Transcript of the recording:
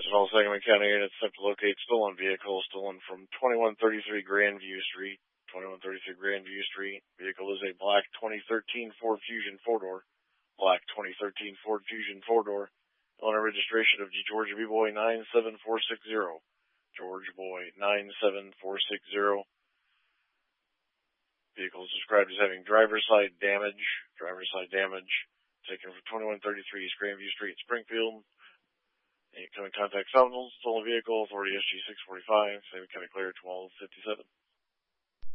Attention all Sangamon County units attempt to locate stolen vehicle stolen from 2133 Grandview Street. 2133 Grandview Street. Vehicle is a black 2013 Ford Fusion 4-door. Black 2013 Ford Fusion 4-door. Owner registration of Georgia B-Boy 97460. Georgia Boy 97460. Vehicle is described as having driver's side damage. Driver's side damage. Taken from 2133 East Grandview Street, Springfield. Incoming contact felons, stolen vehicle, authority SG 645, Sangamon County Clear 1257.